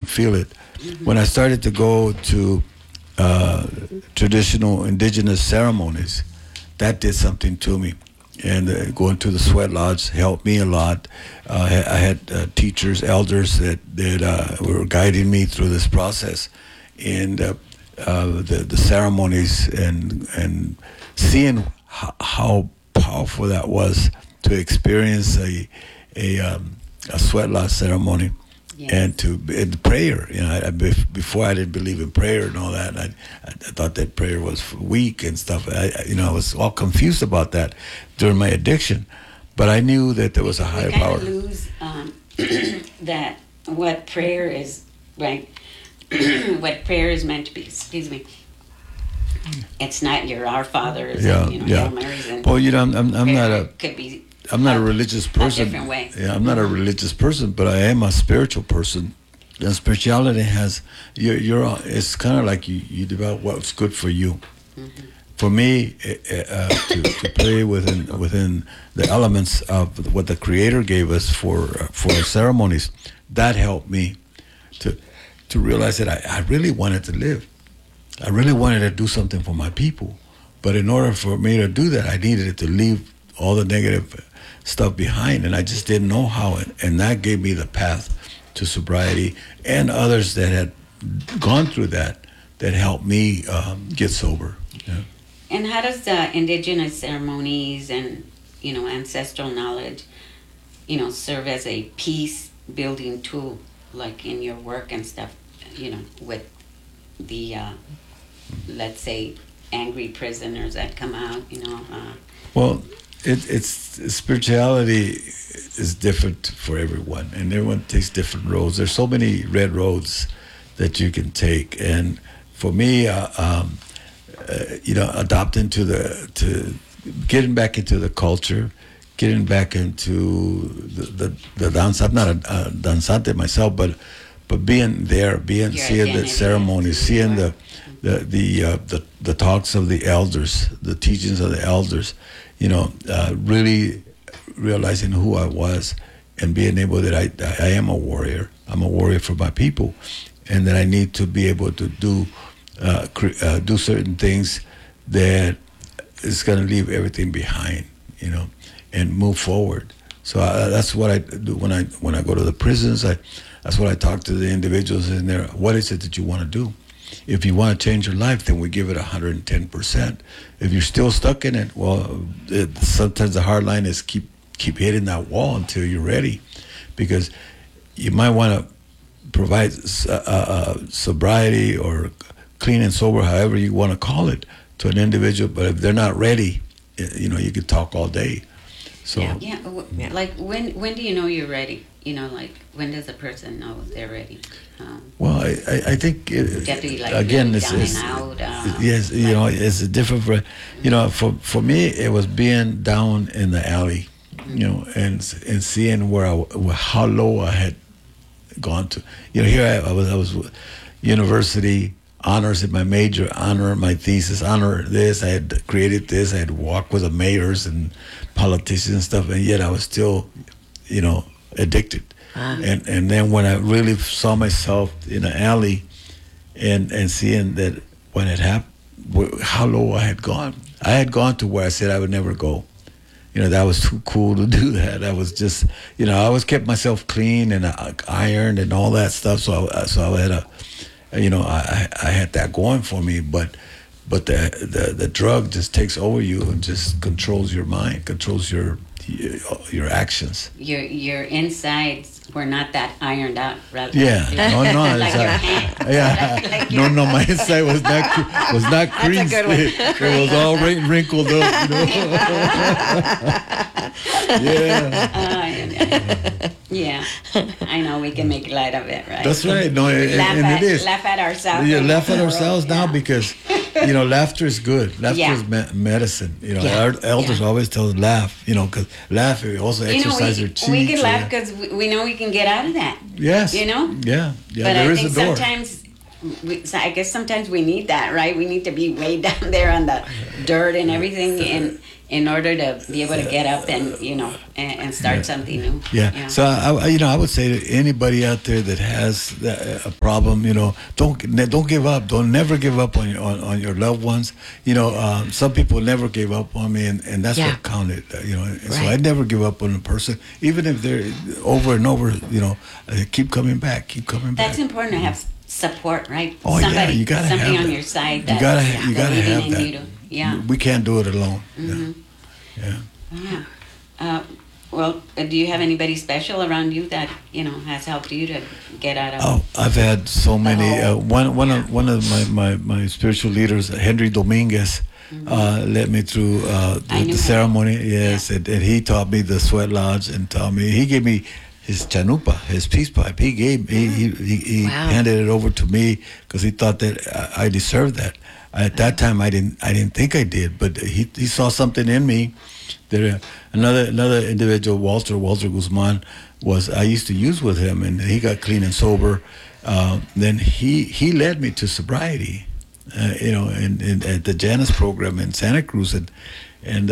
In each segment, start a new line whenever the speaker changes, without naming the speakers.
feel it. When I started to go to traditional indigenous ceremonies, that did something to me. And going to the sweat lodge helped me a lot. I had teachers, elders that were guiding me through this process, and the ceremonies and seeing how powerful that was to experience a sweat lodge ceremony. Yes. And prayer, before I didn't believe in prayer and all that. I thought that prayer was weak and stuff. I was all confused about that during my addiction, but I knew that there was a higher power.
We lose that what prayer is, right? What prayer is meant to be. Excuse me. It's not your Our Fathers, Hail Marys. And
well, I'm not a.
Could be.
I'm not a religious person.
A different way.
Yeah, I'm not a religious person, but I am a spiritual person. And spirituality has it's kind of like you develop what's good for you. Mm-hmm. For me, to play within the elements of what the Creator gave us for ceremonies, that helped me to realize that I really wanted to live. I really wanted to do something for my people, but in order for me to do that, I needed to leave all the negative stuff behind, and I just didn't know how, and that gave me the path to sobriety, and others that had gone through that helped me get sober. Yeah.
And how does indigenous ceremonies and ancestral knowledge serve as a peace building tool, like in your work and stuff, with the let's say angry prisoners that come out,
well, it's spirituality is different for everyone, and everyone takes different roads. There's so many red roads that you can take, and for me, adopting to getting back into the culture, getting back into the dance. I'm not a danzante myself, but being there, seeing the ceremonies, seeing the talks of the elders, the teachings of the elders. Really realizing who I was and being able that I am a warrior. I'm a warrior for my people, and that I need to be able to do certain things that is going to leave everything behind, and move forward. So that's what I do when I go to the prisons. That's what I talk to the individuals in there. What is it that you want to do? If you want to change your life, then we give it 110%. If you're still stuck in it, well, sometimes the hard line is keep hitting that wall until you're ready, because you might want to provide sobriety or clean and sober, however you want to call it, to an individual. But if they're not ready, you could talk all day. So
yeah. Like when do you know you're ready? Like when does a person know they're ready?
Well, I think again, it's yes, it's different for for me. It was being down in the alley, and seeing how low I had gone to. Here I was university honors in my major, honor my thesis, honor this. I had created this. I had walked with the mayors and politicians and stuff, and yet I was still, addicted. And then when I really saw myself in an alley and seeing that when it happened, how low I had gone to where I said I would never go. That was too cool to do that. I was just, I always kept myself clean and ironed and all that stuff. So I had I had that going for me, but the drug just takes over you and just controls your mind, controls your actions.
Your insides were not that ironed out, rather.
Yeah, no,
like your hand.
Yeah, no, my inside was not creased. It was all wrinkled up.
Yeah, I know we can make light of it, right?
That's right. No, it is.
Laugh at ourselves.
Yeah, laugh at ourselves now because laughter is good. Laughter is medicine. Our elders always tell us laugh. Because laugh also exercises your cheeks.
We can laugh because we know we can get out of that.
Yes.
Yeah.
But
there is a door. Sometimes So I guess sometimes we need that, right? We need to be way down there on the dirt and everything, in order to be able to get up and and start something new.
Yeah. So I would say to anybody out there that has a problem, don't give up. Don't never give up on your loved ones. Some people never gave up on me, and that's what counted. And so I never give up on a person, even if they're over and over. Keep coming back. Keep coming back.
That's important to have support, right?
Oh,
somebody,
you gotta
something
have
on
that.
your side.
You gotta have that.
You to, yeah.
We can't do it alone.
Mm-hmm.
Yeah.
Yeah. Well, do you have anybody special around you that has helped you to get out of?
Oh, I've had so many. One of my spiritual leaders, Henry Dominguez, led me through the ceremony. Yes, and he taught me the sweat lodge, and he gave me his chanupa, his peace pipe. He handed it over to me because he thought that I deserved that. At that time, I didn't think I did, but he saw something in me. There, another individual, Walter Guzman, I used to use with him, and he got clean and sober. Then he led me to sobriety, at the Janus program in Santa Cruz, and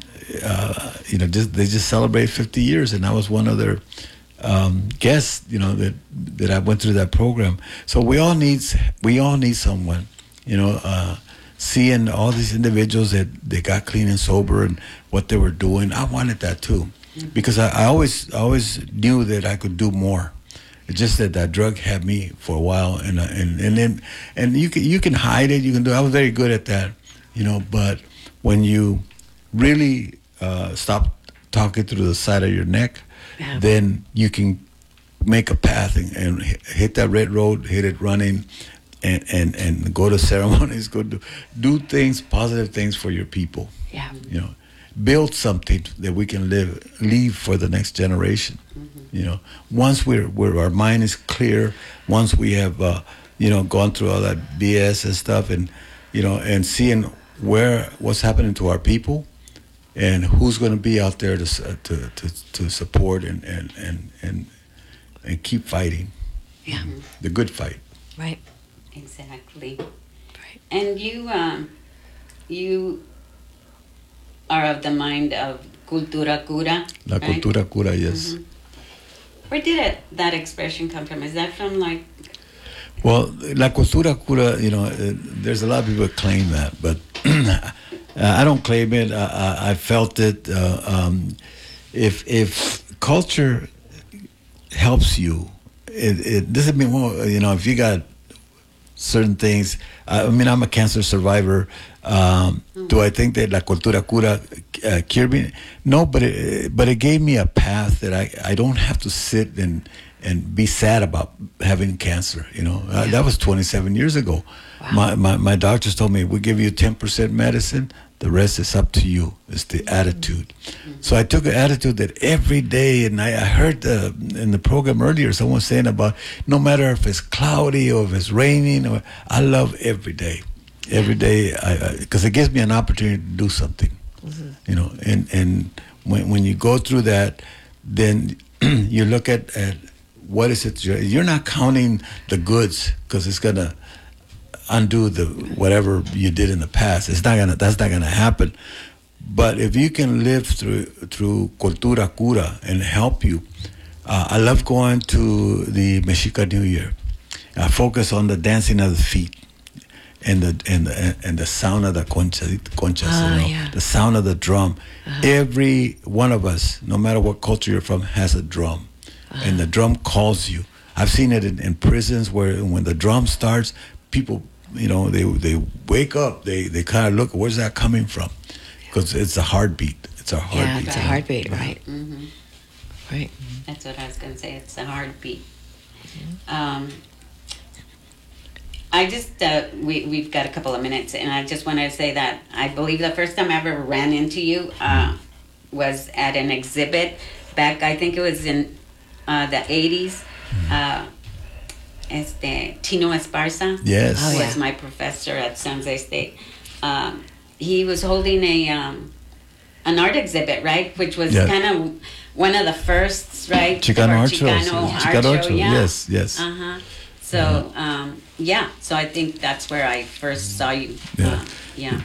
they just celebrated 50 years, and I was one of their guests, that I went through that program. So we all need someone, seeing all these individuals that they got clean and sober and what they were doing. I wanted that too, because I always knew that I could do more. It's just that drug had me for a while, and you can hide it. You can do. I was very good at that, But when you really stop talking through the side of your neck, then you can make a path and hit that red road, hit it running. And go to ceremonies, do things, positive things for your people.
Yeah.
Build something that we can leave for the next generation.
Mm-hmm.
Once our mind is clear, once we have gone through all that BS and stuff, and seeing what's happening to our people, and who's going to be out there to support and keep fighting.
Yeah.
The good fight.
Right.
Exactly.
Right.
And you are of the mind of cultura cura.
La
right?
cultura cura, yes.
Mm-hmm. Where did that expression come from? Is that from
Well, la cultura cura, there's a lot of people that claim that, but I don't claim it. I felt it. If culture helps you, it doesn't mean, if you got certain things. I'm a cancer survivor. Do I think that la cultura cura cured me? No, but it gave me a path that I don't have to sit and be sad about having cancer. That was 27 years ago. Wow. My doctors told me, we give you 10% medicine. The rest is up to you. It's the attitude. Mm-hmm. So I took an attitude that every day, and I heard in the program earlier, someone saying about no matter if it's cloudy or if it's raining, I love every day. Every day, because it gives me an opportunity to do something. Mm-hmm. And when you go through that, then you look at what is it. You're not counting the goods, because it's gonna undo whatever you did in the past. That's not gonna happen. But if you can live through cultura cura and help you, I love going to the Mexica New Year. I focus on the dancing of the feet and the sound of the conchas, the sound of the drum. Every one of us, no matter what culture you're from, has a drum, and the drum calls you. I've seen it in prisons where when the drum starts, people, they wake up. They kind of look, where's that coming from? Because it's a heartbeat. It's a heartbeat.
Yeah, it's a heartbeat, right?
Mm-hmm.
Right.
That's what I was going to say. It's a heartbeat. I just, we've got a couple of minutes, and I just want to say that I believe the first time I ever ran into you was at an exhibit back, I think it was in the 80s. Tino Esparza was my professor at San Jose State. He was holding an art exhibit, right? Which was kind of one of the firsts, right?
Chicano art shows.
Chicano art show,
yes.
Uh-huh. So yeah, so I think that's where I first saw you.
Yeah.
Yeah.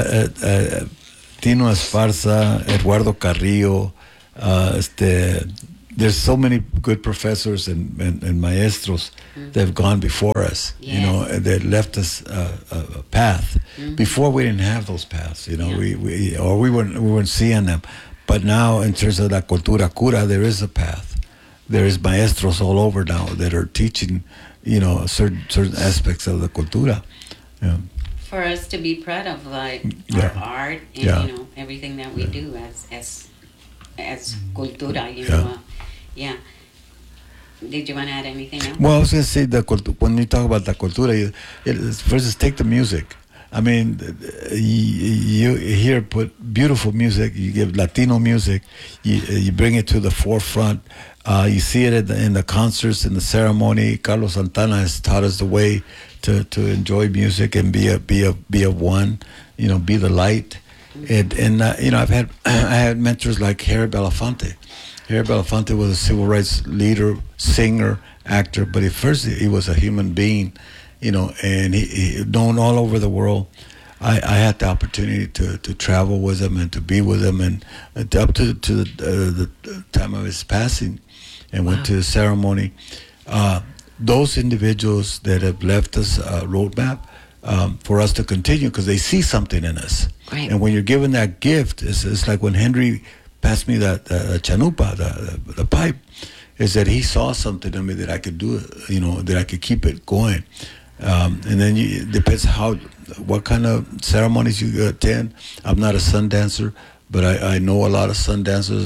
Tino Esparza, Eduardo Carrillo, there's so many good professors and maestros that have gone before us, you know, that left us a path. Before we didn't have those paths, you know, we weren't seeing them. But now, in terms of la cultura cura, there is a path. There is maestros all over now that are teaching, you know, certain aspects of the cultura. Yeah.
For us to be proud of, like
Yeah.
our art and
Yeah.
you know everything that we do as cultura, you
Yeah.
know. Yeah. Did you want to add anything else?
Well, I was going to say when you talk about the cultura, first take the music. I mean, you here put beautiful music. You give Latino music. You bring it to the forefront. You see it in the concerts, in the ceremony. Carlos Santana has taught us the way to enjoy music and be a one. You know, be the light. And you know, I had mentors like Harry Belafonte. Harry Belafonte was a civil rights leader, singer, actor, but at first he was a human being, you know, and he known all over the world. I had the opportunity to travel with him and to be with him, and up to the time of his passing, and went to the ceremony. Those individuals that have left us a roadmap for us to continue because they see something in us.
Right.
And when you're given that gift, it's like when Henry passed me that chanupa, the pipe, is that he saw something in me that I could do it, you know, that I could keep it going. And then it depends what kind of ceremonies you attend. I'm not a sun dancer, but I know a lot of sun dancers.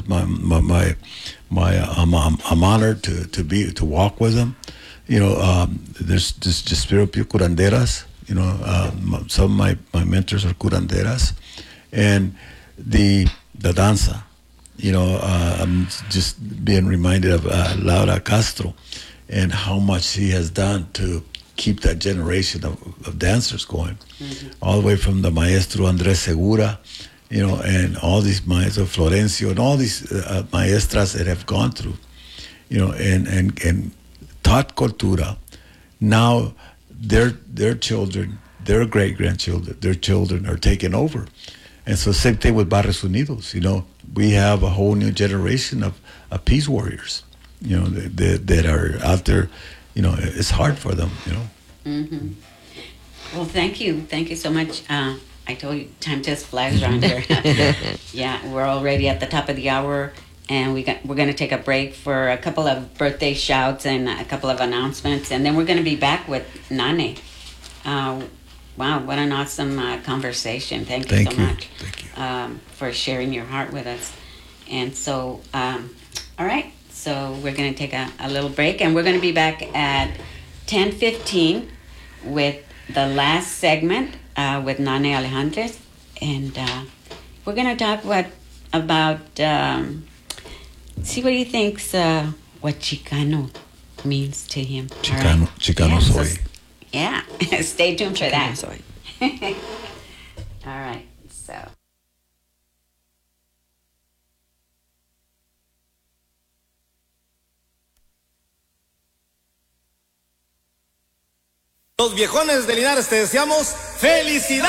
I'm honored to walk with them. You know, there's just Spiro Pio curanderas. You know, some of my mentors are curanderas, and the danza. You know, I'm just being reminded of Laura Castro and how much she has done to keep that generation of dancers going. All the way from the maestro Andres Segura, you know, and all these maestro Florencio and all these maestras that have gone through, you know, and taught cultura. Now their children, their great-grandchildren, their children are taking over. And so same thing with Barrios Unidos, you know, we have a whole new generation of peace warriors, you know, that are out there. You know, it's hard for them, you know.
Mm-hmm. Well, thank you so much. I told you, time just flies around here. Yeah, we're already at the top of the hour, and we're going to take a break for a couple of birthday shouts and a couple of announcements, and then we're going to be back with Nane. Wow, what an awesome conversation. Thank you so much.
Thank you.
For sharing your heart with us. And so, all right, so we're going to take a little break, and we're going to be back at 10:15 with the last segment with Nane Alejandres. And we're going to talk about, see what he thinks, what Chicano means to him.
Chicano,
Right?
Chicano
Yeah,
soy.
Yeah, stay tuned for that.
Soy.
All right, so.
Los viejones de Linares te deseamos felicidades.